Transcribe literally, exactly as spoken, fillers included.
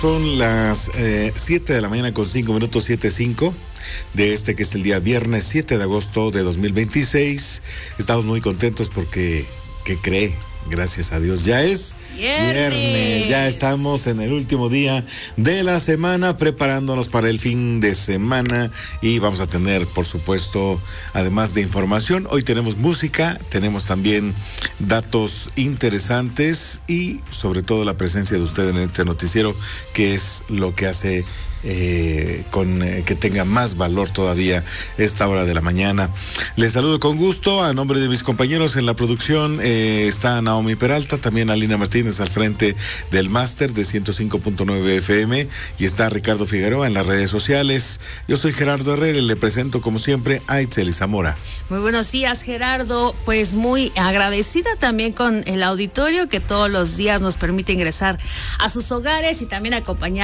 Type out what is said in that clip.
Son las eh, siete de la mañana con cinco minutos, siete cinco de este que es el día viernes siete de agosto de dos mil veintiséis. Estamos muy contentos porque, ¿qué cree? Gracias a Dios, ya es viernes. viernes, ya estamos en el último día de la semana preparándonos para el fin de semana y vamos a tener, por supuesto, además de información, hoy tenemos música, tenemos también datos interesantes y sobre todo la presencia de usted en este noticiero, que es lo que hace Eh, con eh, que tenga más valor todavía esta hora de la mañana. Les saludo con gusto a nombre de mis compañeros en la producción. Eh, está Naomi Peralta, también Alina Martínez al frente del máster de ciento cinco punto nueve F M y está Ricardo Figueroa en las redes sociales. Yo soy Gerardo Herrera y le presento como siempre a Itzel Zamora. Muy buenos días, Gerardo. Pues muy agradecida también con el auditorio que todos los días nos permite ingresar a sus hogares y también acompañar